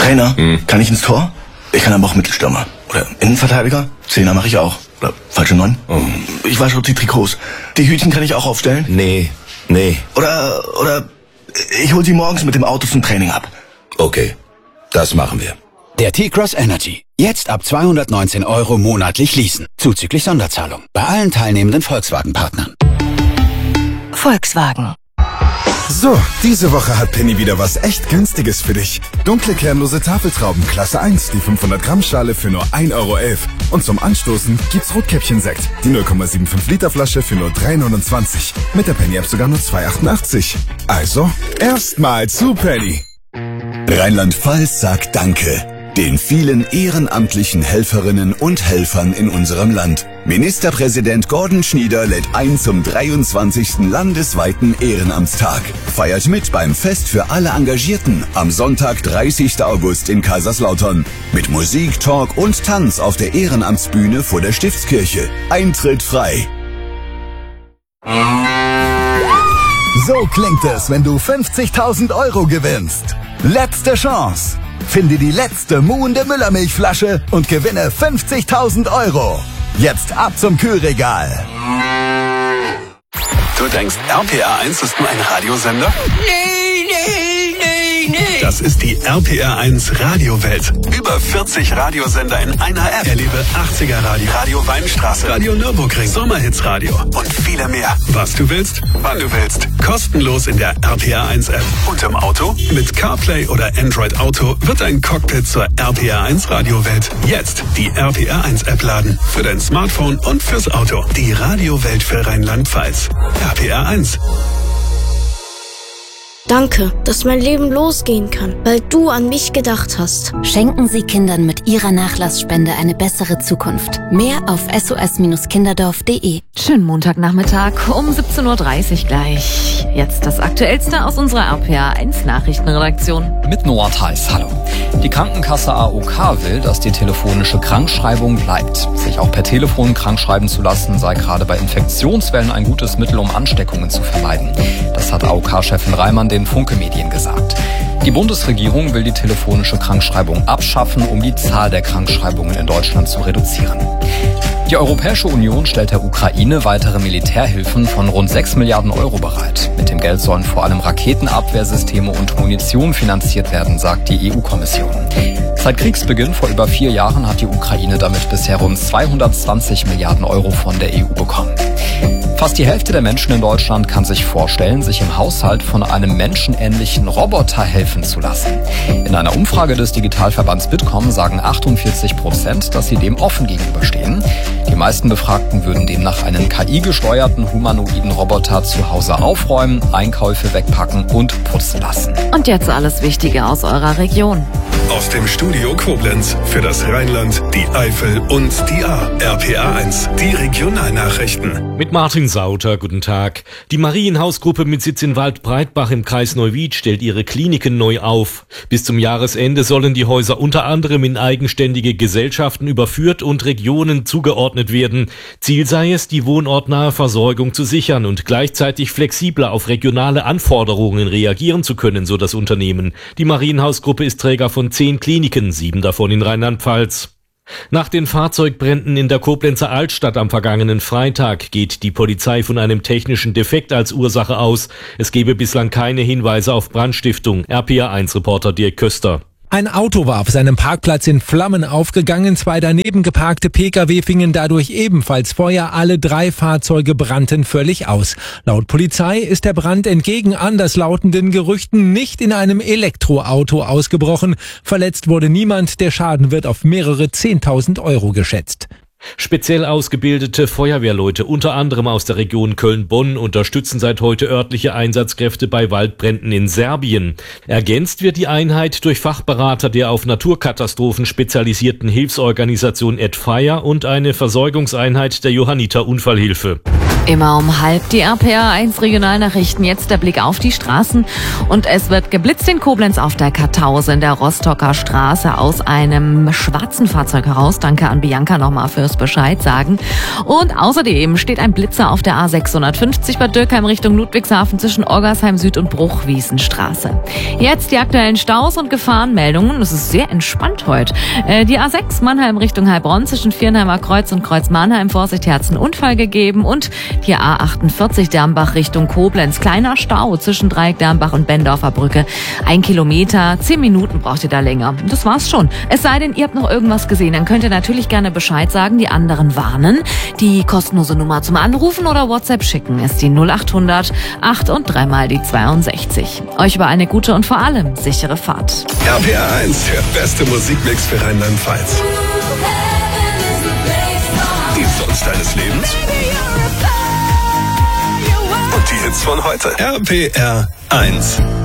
Trainer? Kann ich ins Tor? Ich kann aber auch Mittelstürmer. Oder Innenverteidiger? Zehner mache ich auch. Oder falsche 9? Ich wasche auch die Trikots. Die Hütchen kann ich auch aufstellen? Nee. Oder ich hol sie morgens mit dem Auto zum Training ab. Okay, das machen wir. Der T-Cross Energy. Jetzt ab 219 € monatlich leasen. Zuzüglich Sonderzahlung. Bei allen teilnehmenden Volkswagen-Partnern. Volkswagen. So, diese Woche hat Penny wieder was echt Günstiges für dich. Dunkle kernlose Tafeltrauben Klasse 1, die 500 Gramm Schale für nur 1,11 €. Und zum Anstoßen gibt's Rotkäppchen-Sekt, die 0,75 Liter Flasche für nur 3,29 €. Mit der Penny-App sogar nur 2,88 €. Also, erstmal zu Penny. Rheinland-Pfalz sagt Danke den vielen ehrenamtlichen Helferinnen und Helfern in unserem Land. Ministerpräsident Gordon Schnieder lädt ein zum 23. landesweiten Ehrenamtstag. Feiert mit beim Fest für alle Engagierten am Sonntag, 30. August in Kaiserslautern. Mit Musik, Talk und Tanz auf der Ehrenamtsbühne vor der Stiftskirche. Eintritt frei. So klingt es, wenn du 50.000 € gewinnst. Letzte Chance. Finde die letzte muhende Müllermilchflasche und gewinne 50.000 €. Jetzt ab zum Kühlregal. Du denkst, RPR1 ist nur ein Radiosender? Nee. Das ist die RPR1 Radiowelt. Über 40 Radiosender in einer App. Erlebe 80er Radio, Radio Weinstraße, Radio Nürburgring, Sommerhits-Radio und viele mehr. Was du willst, wann du willst. Kostenlos in der RPR1 App. Und im Auto? Mit CarPlay oder Android Auto wird ein Cockpit zur RPR1 Radiowelt. Jetzt die RPR1 App laden. Für dein Smartphone und fürs Auto. Die Radiowelt für Rheinland-Pfalz. RPR1. Danke, dass mein Leben losgehen kann, weil du an mich gedacht hast. Schenken Sie Kindern mit Ihrer Nachlassspende eine bessere Zukunft. Mehr auf sos-kinderdorf.de. Schönen Montagnachmittag um 17:30 Uhr gleich. Jetzt das Aktuellste aus unserer RPR1 Nachrichtenredaktion. Mit Noah Theis, hallo. Die Krankenkasse AOK will, dass die telefonische Krankschreibung bleibt. Sich auch per Telefon krankschreiben zu lassen, sei gerade bei Infektionswellen ein gutes Mittel, um Ansteckungen zu vermeiden. Das hat AOK-Chefin Reimann den Funke-Medien gesagt. Die Bundesregierung will die telefonische Krankschreibung abschaffen, um die Zahl der Krankschreibungen in Deutschland zu reduzieren. Die Europäische Union stellt der Ukraine weitere Militärhilfen von rund 6 Milliarden € bereit. Mit dem Geld sollen vor allem Raketenabwehrsysteme und Munition finanziert werden, sagt die EU-Kommission. Seit Kriegsbeginn vor über 4 Jahren hat die Ukraine damit bisher rund 220 Milliarden € von der EU bekommen. Fast die Hälfte der Menschen in Deutschland kann sich vorstellen, sich im Haushalt von einem menschenähnlichen Roboter helfen zu lassen. In einer Umfrage des Digitalverbands Bitkom sagen 48%, dass sie dem offen gegenüberstehen. Die meisten Befragten würden demnach einen KI-gesteuerten humanoiden Roboter zu Hause aufräumen, Einkäufe wegpacken und putzen lassen. Und jetzt alles Wichtige aus eurer Region. Aus dem Studio Koblenz für das Rheinland, die Eifel und die A. RPR1, die Regionalnachrichten. Mit Martin Sauter, guten Tag. Die Marienhaus-Gruppe mit Sitz in Waldbreitbach im Kreis Neuwied stellt ihre Kliniken neu auf. Bis zum Jahresende sollen die Häuser unter anderem in eigenständige Gesellschaften überführt und Regionen zugeordnet werden. Ziel sei es, die wohnortnahe Versorgung zu sichern und gleichzeitig flexibler auf regionale Anforderungen reagieren zu können, so das Unternehmen. Die Marienhaus-Gruppe ist Träger von 10 Kliniken, 7 davon in Rheinland-Pfalz. Nach den Fahrzeugbränden in der Koblenzer Altstadt am vergangenen Freitag geht die Polizei von einem technischen Defekt als Ursache aus. Es gebe bislang keine Hinweise auf Brandstiftung. RPR1-Reporter Dirk Köster. Ein Auto war auf seinem Parkplatz in Flammen aufgegangen, 2 daneben geparkte Pkw fingen dadurch ebenfalls Feuer, alle 3 Fahrzeuge brannten völlig aus. Laut Polizei ist der Brand entgegen anderslautenden Gerüchten nicht in einem Elektroauto ausgebrochen. Verletzt wurde niemand, der Schaden wird auf mehrere 10.000 € geschätzt. Speziell ausgebildete Feuerwehrleute, unter anderem aus der Region Köln-Bonn, unterstützen seit heute örtliche Einsatzkräfte bei Waldbränden in Serbien. Ergänzt wird die Einheit durch Fachberater der auf Naturkatastrophen spezialisierten Hilfsorganisation AdFire und eine Versorgungseinheit der Johanniter Unfallhilfe. Immer um 12:30 die RPA1 Regionalnachrichten. Jetzt der Blick auf die Straßen. Und es wird geblitzt in Koblenz auf der Kartause in der Rostocker Straße aus einem schwarzen Fahrzeug heraus. Danke an Bianca nochmal fürs Bescheid sagen. Und außerdem steht ein Blitzer auf der A650 bei Dürkheim Richtung Ludwigshafen zwischen Orgersheim Süd und Bruchwiesenstraße. Jetzt die aktuellen Staus und Gefahrenmeldungen. Es ist sehr entspannt heute. Die A6 Mannheim Richtung Heilbronn zwischen Viernheimer Kreuz und Kreuz Mannheim. Vorsicht, Herzenunfall gegeben. Und die A48 Dermbach Richtung Koblenz. Kleiner Stau zwischen Dreieck Dermbach und Bendorfer Brücke. 1 Kilometer, 10 Minuten braucht ihr da länger. Das war's schon. Es sei denn, ihr habt noch irgendwas gesehen, dann könnt ihr natürlich gerne Bescheid sagen, die anderen warnen. Die kostenlose Nummer zum Anrufen oder WhatsApp schicken ist die 0800 8 und 3 mal die 62. Euch über eine gute und vor allem sichere Fahrt. RPA1, der beste Musikmix für Rheinland-Pfalz. Die Songs deines Lebens und die Hits von heute. RPR1.